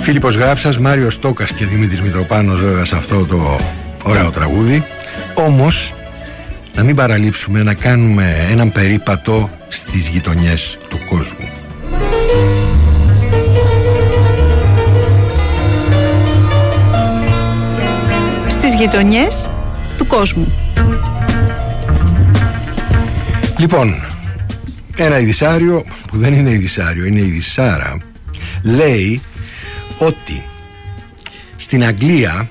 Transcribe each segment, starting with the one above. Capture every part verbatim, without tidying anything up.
Φίλιππος Γράψας, Μάριος Τόκας και Δημήτρης Μητροπάνος βέβαια σε αυτό το ωραίο τραγούδι. Όμως να μην παραλείψουμε να κάνουμε έναν περίπατο στις γειτονιές του κόσμου. Στις γειτονιές του κόσμου. Λοιπόν, ένα ειδησάριο που δεν είναι ειδησάριο, είναι ειδησάρα, λέει ότι στην Αγγλία,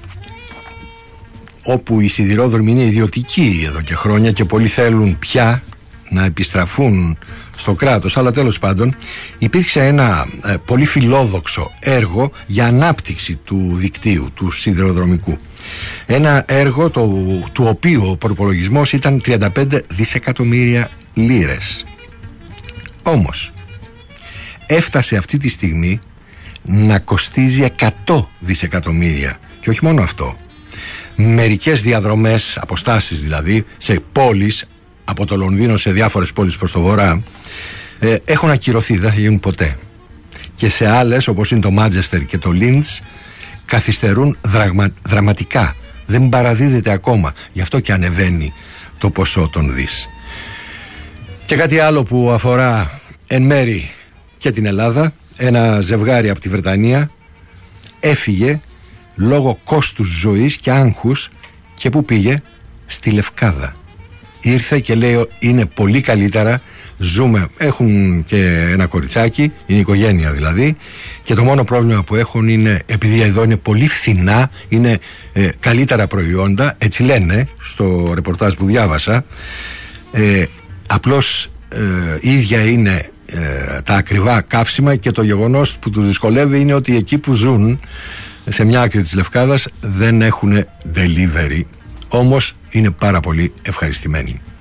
όπου οι σιδηρόδρομοι είναι ιδιωτικοί εδώ και χρόνια και πολλοί θέλουν πια να επιστραφούν στο κράτος, αλλά τέλος πάντων υπήρξε ένα ε, πολύ φιλόδοξο έργο για ανάπτυξη του δικτύου του σιδηροδρομικού. Ένα έργο το, του οποίου ο προπολογισμός ήταν τριάντα πέντε δισεκατομμύρια λίρες. Όμως έφτασε αυτή τη στιγμή να κοστίζει εκατό δισεκατομμύρια. Και όχι μόνο αυτό, μερικές διαδρομές, αποστάσεις δηλαδή, σε πόλεις, από το Λονδίνο σε διάφορες πόλεις προς το βορρά, ε, έχουν ακυρωθεί, δεν θα γίνουν ποτέ. Και σε άλλες, όπως είναι το Μάντσεστερ και το Λίντς, καθυστερούν δραμα, δραματικά. Δεν παραδίδεται ακόμα. Γι' αυτό και ανεβαίνει το ποσό των δις. Και κάτι άλλο που αφορά εν μέρη και την Ελλάδα. Ένα ζευγάρι από τη Βρετανία έφυγε λόγω κόστους ζωής και άγχους. Και που πήγε? Στη Λευκάδα. Ήρθε και λέει είναι πολύ καλύτερα, ζούμε, έχουν και ένα κοριτσάκι, είναι οικογένεια δηλαδή, και το μόνο πρόβλημα που έχουν είναι, επειδή εδώ είναι πολύ φθηνά, είναι ε, καλύτερα προϊόντα, έτσι λένε στο ρεπορτάζ που διάβασα, ε, απλώς ε, ίδια είναι ε, τα ακριβά καύσιμα, και το γεγονός που τους δυσκολεύει είναι ότι εκεί που ζουν, σε μια άκρη της Λευκάδας, δεν έχουν delivery. Όμως είναι πάρα πολύ ευχαριστημένοι.